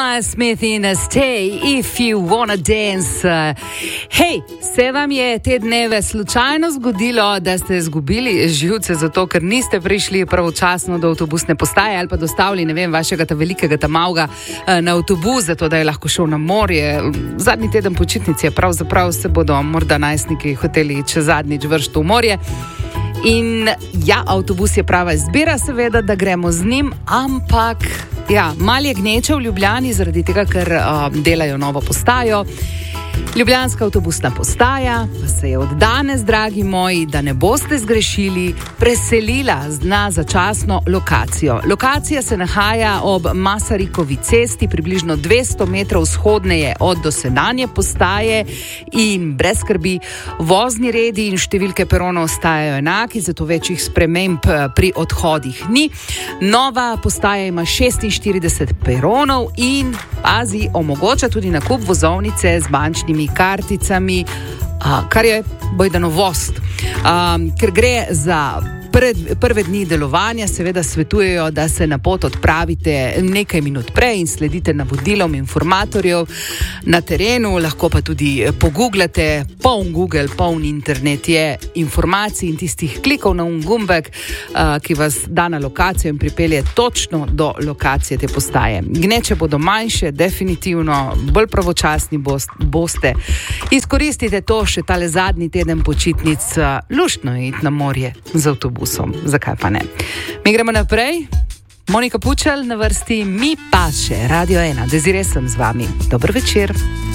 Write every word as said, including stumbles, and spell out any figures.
Miles Smith in Stay If You Wanna Dance. Hej, se vam je te dneve slučajno zgodilo, da ste izgubili živce zato, ker niste prišli pravočasno do avtobusne postaje ali pa dostavili, ne vem, vašega ta velikega tamavga na avtobus, zato da je lahko šel na morje. Zadnji teden počitnic je pravzaprav, se bodo morda najstniki hoteli čez zadnjič vršiti v morje. In ja, avtobus je prava izbira, seveda, da gremo z njim, ampak ja, malo je gneče v Ljubljani zaradi tega, ker um, delajo novo postajo. Ljubljanska avtobusna postaja pa se je od danes, dragi moji, da ne boste zgrešili, preselila na začasno lokacijo. Lokacija se nahaja ob Masarikovi cesti, približno dvesto metrov vzhodneje od dosedanje postaje in brez skrbi, vozni redi in številke peronov ostajajo enaki, zato večjih sprememb pri odhodih ni. Nova postaja ima šestinštirideset peronov in pazi, omogoča tudi nakup vozovnice z bančnimi karticami, a, kar je bojda novost. A, ker gre za pred, prve dni delovanja, seveda svetujejo, da se na pot odpravite nekaj minut prej in sledite navodilom informatorjev na terenu, lahko pa tudi pogooglate, poln Google, poln internet je informacij in tistih klikov na un gumbek, a, ki vas da na lokacijo in pripelje točno do lokacije te postaje. Gneče bodo manjše, definitivno, bolj pravočasni boste. Izkoristite to še tale zadnji teden počitnic, luštno je iti na morje z avtobusom. Zakaj pa ne? Mi gremo naprej. Monika Pučelj na vrsti, mi pa še Radio ena. Desiree sem z vami. Dober večer.